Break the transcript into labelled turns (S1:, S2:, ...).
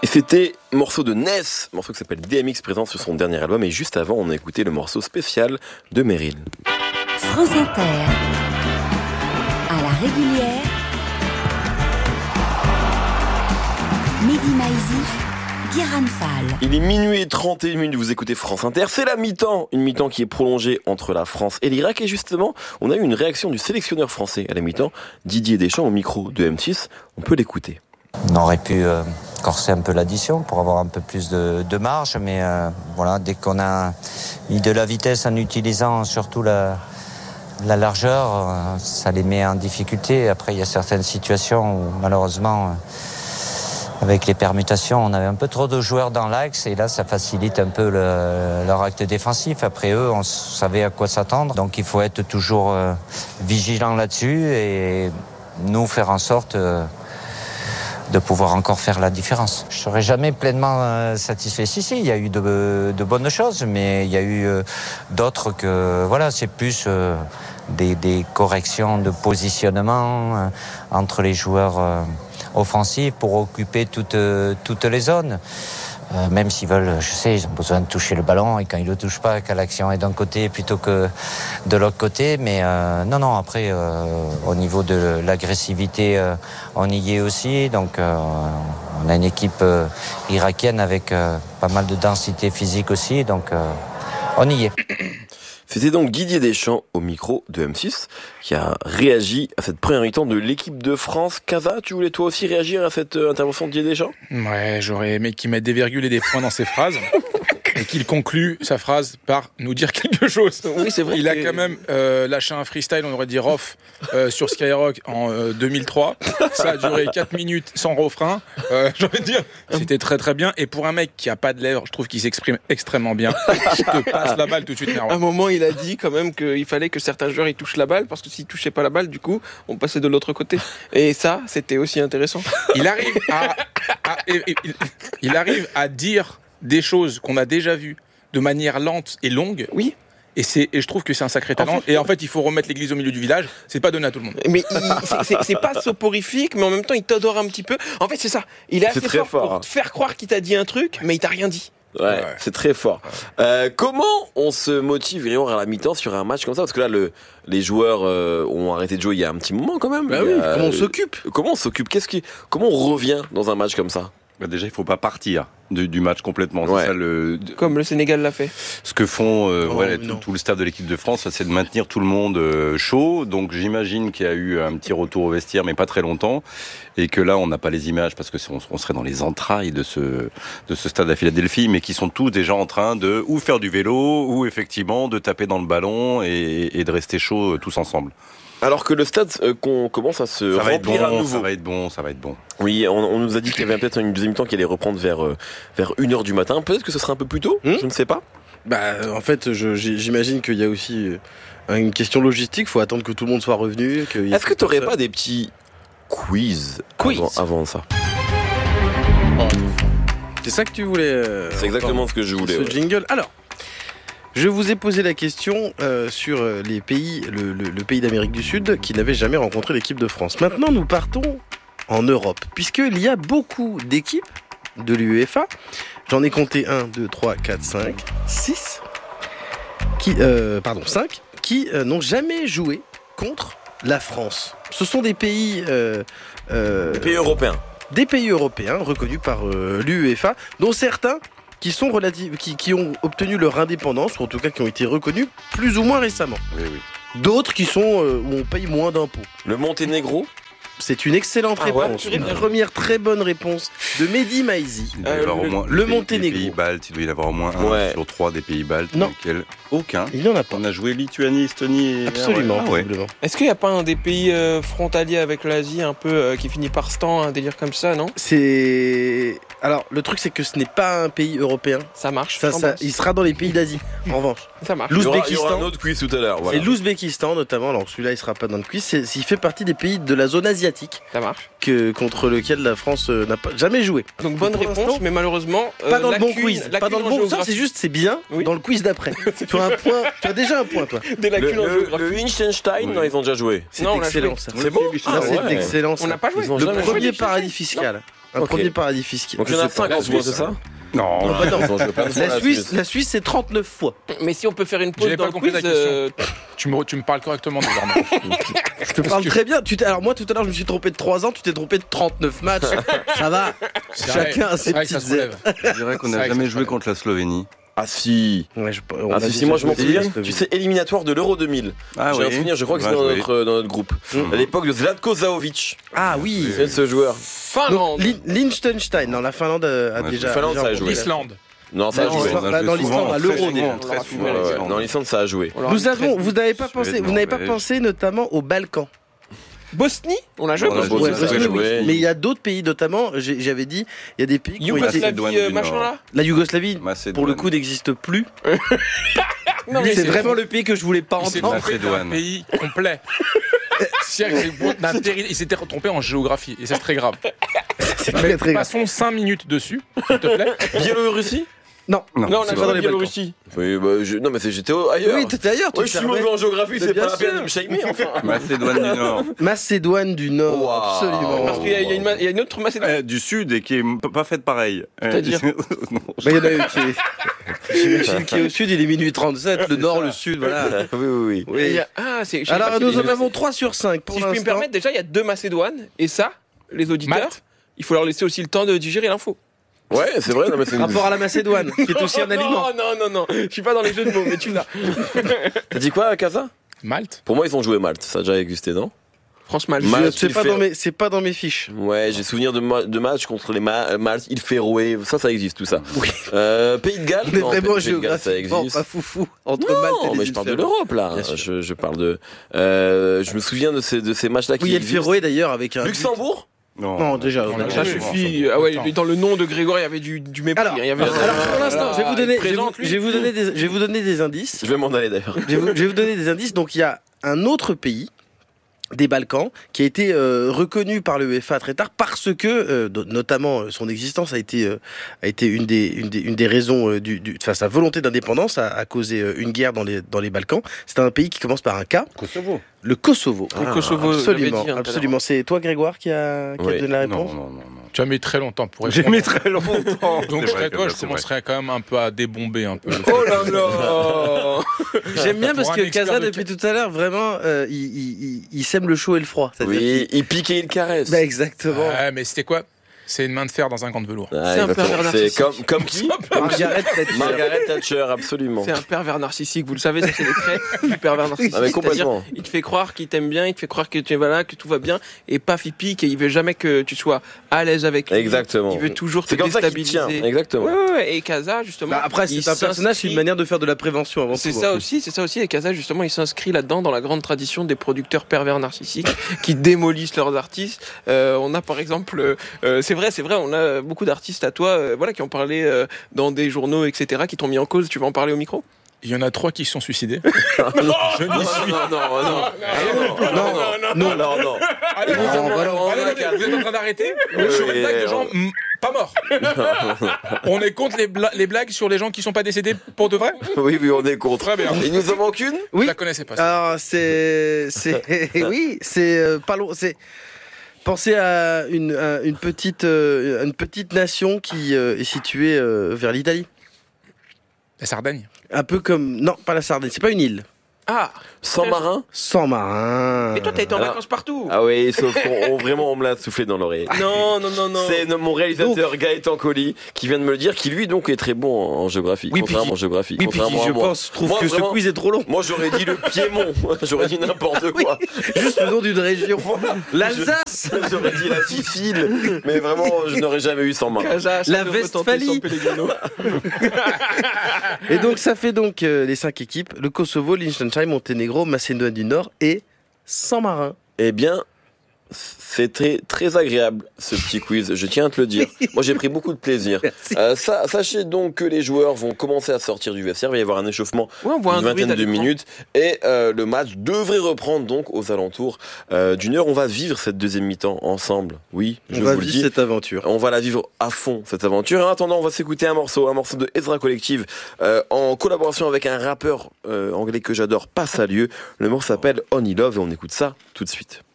S1: C'était morceau de Ness, morceau qui s'appelle DMX présent sur son dernier album, et juste avant on a écouté le morceau spécial de Meryl.
S2: France Inter, à la régulière, Mehdi Maizi, Guérin Fall.
S1: Il est minuit et 31 minutes, vous écoutez France Inter, c'est la mi-temps, une mi-temps qui est prolongée entre la France et l'Irak, et justement on a eu une réaction du sélectionneur français à la mi-temps, Didier Deschamps au micro de M6, on peut l'écouter.
S3: On aurait pu corser un peu l'addition pour avoir un peu plus de marge, mais voilà, dès qu'on a mis de la vitesse en utilisant surtout la largeur, ça les met en difficulté. Après, il y a certaines situations où malheureusement, avec les permutations, on avait un peu trop de joueurs dans l'axe et là, ça facilite un peu leur acte défensif. Après eux, on savait à quoi s'attendre, donc il faut être toujours vigilant là-dessus et nous faire en sorte de pouvoir encore faire la différence. Je ne serai jamais pleinement satisfait. Si, il y a eu de bonnes choses, mais il y a eu d'autres que, voilà, c'est plus des corrections de positionnement entre les joueurs offensifs pour occuper toutes les zones. Même s'ils veulent, je sais, ils ont besoin de toucher le ballon et quand ils ne le touchent pas, quand l'action est d'un côté plutôt que de l'autre côté. Mais non, après, au niveau de l'agressivité, on y est aussi. Donc, on a une équipe irakienne avec pas mal de densité physique aussi. Donc, on y est.
S1: C'était donc Didier Deschamps au micro de M6 qui a réagi à cette première mi-temps de l'équipe de France. Kaza, tu voulais toi aussi réagir à cette intervention de Didier Deschamps ?
S4: Ouais, j'aurais aimé qu'il mette des virgules et des points dans ses phrases et qu'il conclue sa phrase par nous dire quelque chose.
S5: Oui, c'est vrai.
S4: Il a quand même lâché un freestyle, on aurait dit Rof, sur Skyrock en 2003. Ça a duré 4 minutes sans refrain. J'ai envie de dire, c'était très très bien. Et pour un mec qui a pas de lèvres, je trouve qu'il s'exprime extrêmement bien. Je te passe la balle tout de suite, Merwan.
S5: À un moment, il a dit quand même qu'il fallait que certains joueurs ils touchent la balle parce que s'ils touchaient pas la balle, du coup, on passait de l'autre côté. Et ça, c'était aussi intéressant.
S4: Il arrive à dire des choses qu'on a déjà vues de manière lente et longue.
S5: Oui.
S4: Et je trouve que c'est un sacré talent. Et en fait, il faut remettre l'église au milieu du village. C'est pas donné à tout le monde.
S5: Mais c'est pas soporifique, mais en même temps, il t'adore un petit peu. En fait, c'est ça. Il est assez fort pour te faire croire qu'il t'a dit un truc, mais il t'a rien dit.
S1: Ouais, c'est très fort. Comment on se motive à la mi-temps sur un match comme ça ? Parce que là, les joueurs ont arrêté de jouer il y a un petit moment quand même.
S5: Bah oui, comment on s'occupe ?
S1: Comment on s'occupe ? Comment on revient dans un match comme ça ?
S6: Bah déjà, il faut pas partir du match complètement.
S1: Ouais.
S6: C'est ça
S5: Comme le Sénégal l'a fait.
S6: Ce que font tout le staff de l'équipe de France, c'est de maintenir tout le monde chaud. Donc j'imagine qu'il y a eu un petit retour au vestiaire, mais pas très longtemps, et que là on n'a pas les images parce que on serait dans les entrailles de ce stade à Philadelphie, mais qui sont tous déjà en train de ou faire du vélo ou effectivement de taper dans le ballon et de rester chaud tous ensemble.
S1: Alors que le stade commence à se remplir à nouveau.
S6: Ça va être bon.
S1: Oui, on nous a dit qu'il y avait peut-être une deuxième mi-temps qui allait reprendre vers 1h du matin. Peut-être que ce sera un peu plus tôt, je ne sais pas.
S7: Bah, en fait, j'imagine qu'il y a aussi une question logistique. Il faut attendre que tout le monde soit revenu.
S1: Est-ce que tu n'aurais pas des petits quiz avant ça ?
S7: C'est ça que tu voulais
S1: C'est exactement ce que je voulais.
S7: Ce jingle. Alors, je vous ai posé la question sur les pays, le pays d'Amérique du Sud qui n'avait jamais rencontré l'équipe de France. Maintenant, nous partons en Europe, puisqu'il y a beaucoup d'équipes de l'UEFA. J'en ai compté 1, 2, 3, 4, 5, 6, 5, qui n'ont jamais joué contre la France. Ce sont des pays...
S1: des pays européens.
S7: Des pays européens reconnus par l'UEFA, dont certains qui sont qui ont obtenu leur indépendance, ou en tout cas qui ont été reconnus plus ou moins récemment.
S1: Oui.
S7: D'autres qui sont où on paye moins d'impôts.
S1: Le Monténégro ?
S7: C'est une excellente réponse.
S1: Ouais,
S7: une première très bonne réponse de Mehdi Maizi.
S6: Il doit y avoir au moins
S7: le Monténégro.
S6: Les pays baltes, il doit y avoir au moins 1 sur 3 des pays baltes.
S7: Non.
S6: Aucun.
S7: Il n'y en a pas.
S6: On a joué Lituanie, Estonie.
S7: Absolument.
S5: Est-ce qu'il n'y a pas un des pays frontaliers avec l'Asie un peu qui finit par stan, un délire comme ça, non ?
S7: Alors, le truc, c'est que ce n'est pas un pays européen.
S5: Ça marche.
S7: Il sera dans les pays d'Asie, en revanche.
S5: Ça marche.
S1: Il y aura un autre quiz tout à l'heure. Voilà.
S7: Et l'Ouzbékistan, notamment. Alors, celui-là, il sera pas dans le quiz. Il fait partie des pays de la zone asiatique.
S5: Ça marche.
S7: Contre lequel la France n'a pas jamais joué.
S5: Donc, bonne réponse, mais malheureusement.
S7: Pas dans le bon quiz. Pas dans le bon. Ça, c'est bien dans le quiz d'après. Tu as un point. Tu as déjà un point, toi.
S5: Des lacunes en géographie.
S1: Le Liechtenstein, ils ont déjà joué.
S7: C'est excellent, ça.
S1: C'est bon.
S7: C'est excellent.
S5: On n'a pas joué.
S7: Le premier paradis fiscal. Un
S1: Ok.
S7: premier paradis fiscal.
S1: Donc il y en a 50 fois, c'est ça?
S6: Non,
S7: bah non.
S1: Ils ont joué plein de fois,
S7: La Suisse, c'est 39 fois.
S5: Mais si on peut faire une pause
S4: J'avais
S5: dans
S4: pas
S5: le
S4: compris
S5: quiz,
S4: la question. Tu me parles correctement désormais.
S7: Je te parle très bien. Alors moi, tout à l'heure, je me suis trompé de 3 ans. Tu t'es trompé de 39 matchs. Ça va. Chacun a ses
S4: C'est vrai que ça
S7: petites
S4: se soulève.
S6: je dirais qu'on
S4: C'est
S6: n'a
S4: vrai que
S6: jamais
S4: ça
S6: joué
S4: se
S6: contre la Slovénie.
S1: Ah si.
S7: Ouais, on
S1: Ah
S7: a
S1: si,
S7: déjà
S1: moi je m'en
S7: joué
S1: souviens.
S7: des Slovénies.
S1: Tu sais, éliminatoire de l'Euro 2000.
S6: Ah
S1: J'ai un souvenir, je crois que c'était dans notre groupe. À l'époque de Zlatko Zahovic.
S7: Ah oui.
S1: C'est ce joueur.
S5: Finlande.
S7: Liechtenstein, non, la Finlande a
S6: Ouais,
S7: déjà.
S1: Finlande,
S7: déjà
S1: ça a joué.
S7: rencontré.
S4: L'Islande.
S1: Non, ça a
S7: Non,
S1: joué.
S7: dans l'Islande, à l'Euro, déjà.
S6: Très souvent.
S1: Ouais, ouais.
S6: l'Islande.
S1: Dans l'Islande, ça a joué.
S5: On leur
S7: Nous
S5: a
S7: avons,
S5: très-
S7: vous n'avez pas pensé,
S6: Suède,
S7: vous n'avez pas
S6: Norvège.
S7: pensé notamment aux Balkans.
S5: Bosnie, on a joué
S6: On a
S5: Bosnie.
S6: joué,
S7: Ouais,
S6: ça,
S7: Bosnie,
S6: oui.
S7: oui. Mais il y a d'autres pays, notamment, j'avais dit, il y a des pays qui ont été.
S6: Macédoine
S5: Yougoslavie,
S6: du
S5: machin
S6: Nord.
S5: là.
S7: La Yougoslavie,
S6: Macédoine.
S7: pour le coup, n'existe plus.
S5: Non, mais
S7: C'est vraiment le pays que je voulais pas
S4: Il s'est
S7: entendre.
S4: trompé d'un
S6: Macédoine.
S4: pays complet. C'est-à-dire que il s'était trompé en géographie et c'est très grave.
S7: C'est très très grave.
S4: Passons 5 minutes dessus, s'il te plaît.
S1: Biélorussie?
S7: Non,
S6: Non,
S5: Non, on
S6: c'est
S5: a
S6: pas
S5: joué
S7: dans
S5: en
S7: les
S5: Biélorussie.
S1: Oui, bah, non, mais j'étais ailleurs.
S7: oui, t'étais ailleurs.
S1: Ouais, je suis mauvais en géographie, c'est
S7: bien
S1: pas la peine
S7: sûr.
S1: de me shamer, enfin.
S6: Macédoine du Nord.
S7: Macédoine du Nord,
S1: Wow.
S7: absolument.
S5: Parce qu'il y a une autre Macédoine.
S6: Du Sud et qui est pas faite pareil.
S5: C'est-à-dire
S6: Non,
S7: Bah, il y en a une qui est. J'imagine qui est au sud, il est minuit 37, le nord, le sud, voilà.
S1: Oui, oui, oui.
S5: Il y
S7: Oui.
S5: a- Ah, c'est. je sais pas
S7: Alors
S5: si-
S7: nous en avons 3 sur 5 pour
S5: Si je puis me
S7: l'instant.
S5: permettre, déjà, il y a 2 Macédoines. Et ça, les auditeurs,
S4: Malte.
S5: il faut leur laisser aussi le temps de digérer l'info.
S1: Ouais, c'est vrai, non, mais c'est une...
S7: Rapport à la Macédoine, qui est aussi un aliment.
S5: Non. Je suis pas dans les jeux de mots, mais tu l'as.
S1: T'as dit quoi, Casa?
S4: Malte.
S1: Pour moi, ils ont joué Malte. Ça a déjà existé, non?
S5: France-Malte.
S1: Malte,
S7: C'est
S1: il
S7: pas,
S1: fait-
S7: c'est pas dans mes fiches.
S1: Ouais, j'ai souvenir de matchs contre les Malte, il Féroé, ça existe, tout ça.
S7: Oui.
S1: Pays de Galles?
S7: On est
S1: non,
S7: vraiment
S1: Pays de Galles, ça
S7: géographiquement
S1: existe.
S7: pas foufou entre Malte et
S1: Non,
S7: les
S1: mais je parle de
S7: îles
S1: l'Europe, là.
S7: Bien sûr.
S1: Je parle de... je me souviens de ces matchs-là qui
S7: Oui, il y a le
S1: existent.
S7: Féroé d'ailleurs avec un.
S1: Luxembourg?
S7: Non, déjà.
S4: On
S7: on a-
S4: l'a
S5: Ça
S4: Oui,
S5: suffit.
S4: bon,
S5: Ah ouais,
S4: attends.
S5: dans le nom de Grégoire, il y avait du mépris.
S7: Alors,
S5: Il y avait
S7: alors, pour l'instant, je vais vous donner,
S5: présente, lui.
S7: je vais vous donner des indices.
S1: Je vais m'en aller, d'ailleurs.
S7: Je vais vous donner des indices. Donc, il y a un autre pays des Balkans qui a été reconnu par l'UEFA très tard parce que notamment son existence a été une des raisons enfin sa volonté d'indépendance a causé une guerre dans les Balkans. C'est un pays qui commence par un K,
S6: Kosovo.
S7: le Kosovo.
S5: Le Kosovo,
S7: Absolument,
S5: j'avais dit,
S7: absolument. C'est toi Grégoire qui a
S1: Oui.
S7: donné la réponse.
S6: Non.
S4: Tu as mis très longtemps pour
S6: J'ai
S4: répondre.
S6: mis très longtemps.
S4: Donc
S6: C'est
S4: je
S6: vrai
S4: serais
S6: que
S4: toi,
S6: là,
S4: je
S6: c'est vrai.
S4: commencerais quand même un peu à débomber un peu.
S5: Oh là là.
S7: J'aime bien parce
S4: Pour
S7: que
S4: un expert
S7: Casa
S4: de
S7: depuis tout à l'heure vraiment il sème le chaud et le froid. C'est-à-dire
S1: Oui, il pique et il caresse.
S7: qu'il- Bah, exactement.
S4: Ouais, mais c'était quoi? C'est une main de fer dans un gant de velours.
S1: Ah,
S5: C'est un
S1: exactement.
S5: pervers
S1: C'est
S5: narcissique.
S1: comme qui?
S7: Margaret Thatcher.
S1: Margaret Thatcher, absolument.
S5: C'est un pervers narcissique, vous le savez, ça c'est les traits du pervers narcissique.
S1: Ah, mais
S5: C'est-à-dire,
S1: complètement.
S5: il te fait croire qu'il t'aime bien, il te fait croire que tu es voilà, que tout va bien, et paf, il pique et il veut jamais que tu sois à l'aise avec lui.
S1: Exactement.
S5: Il veut toujours te
S1: C'est comme ça qu'il
S5: déstabiliser.
S1: tient, exactement.
S5: Ouais, et Kaza justement.
S7: Bah, après,
S5: il
S7: c'est un personnage, c'est une
S5: s'inscrit-
S7: manière de faire de la prévention avant
S5: C'est
S7: tout.
S5: ça aussi, c'est ça aussi. Et Kaza, justement, il s'inscrit là-dedans dans la grande tradition des producteurs pervers narcissiques qui démolissent leurs artistes. On a par exemple, c'est vrai, on a beaucoup d'artistes à toi, voilà, qui ont parlé dans des journaux, etc., qui t'ont mis en cause. Tu vas en parler au micro?
S4: Il y en a 3 qui se sont suicidés.
S1: Non, non.
S4: Allez, vous
S1: Non,
S4: êtes-
S1: bah non,
S4: allez,
S1: on a quatre.
S4: vous êtes en train d'arrêter sur une blague de gens pas morts. On est contre les blagues sur les gens qui sont pas décédés pour de vrai?
S1: Oui, on est contre.
S4: Très bien.
S1: Il nous en manque une?
S7: Oui.
S4: Je la connaissais pas. ça.
S7: Alors, oui, c'est pas long. C'est pensez à une petite nation qui est située vers l'Italie.
S4: La Sardaigne.
S7: Un peu comme non, pas la Sardaigne. C'est pas une île.
S5: Ah,
S1: Sans marin?
S7: Sans marin.
S5: mais toi, t'as été en
S1: Alors-
S5: vacances partout.
S1: Ah oui, sauf qu'on vraiment on me l'a soufflé dans l'oreille.
S5: Non.
S1: C'est mon réalisateur Gaëtan Colli qui vient de me le dire, qui lui donc est très bon en géographie,
S7: Oui,
S1: contrairement
S7: puis
S1: en géographie.
S7: Oui, puis
S1: contrairement
S7: je
S1: à moi.
S7: pense, trouve
S1: Moi,
S7: que
S1: vraiment-
S7: ce quiz est trop long.
S1: Moi j'aurais dit le Piémont, j'aurais dit n'importe quoi.
S7: Juste le nom d'une région. L'Alsace.
S1: J'aurais dit la Sicile, mais vraiment je n'aurais jamais eu sans main.
S5: Kaza, ça
S7: La
S5: peut retenter
S7: Westphalie.
S5: San Pellegrino.
S7: Et donc ça fait donc les 5 équipes le Kosovo, Liechtenstein, Monténégro, Macédoine du Nord et San Marin.
S1: Eh bien, c'était très agréable ce petit quiz, je tiens à te le dire. Moi j'ai pris beaucoup de plaisir.
S7: Merci.
S1: Sachez donc que les joueurs vont commencer à sortir du vestiaire, il va y avoir un échauffement
S5: Ouais, on voit un
S1: une vingtaine
S5: druide à
S1: de
S5: l'écran.
S1: minutes et le match devrait reprendre donc aux alentours d'une heure. On va vivre cette deuxième mi-temps ensemble, oui, je
S7: On va
S1: vous le
S7: vivre
S1: dis.
S7: cette aventure.
S1: On va la vivre à fond, cette aventure. En attendant, on va s'écouter un morceau de Ezra Collective en collaboration avec un rappeur anglais que j'adore, Passalieu. Le morceau s'appelle Only Love et on écoute ça tout de suite.